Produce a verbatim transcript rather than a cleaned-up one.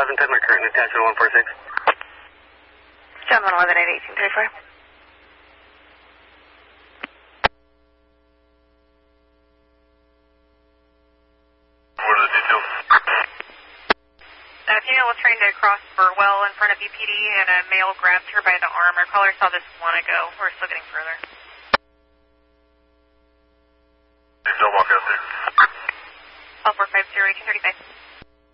eleven ten, my current attachment one four six. John one eleven eight eighteen thirty-four. What are the details? A female was trying to cross Burwell in front of U P D, and a male grabbed her by the arm. Our caller saw this one ago. We're still getting further. Don't walk out there. L four five zero eighteen thirty-five.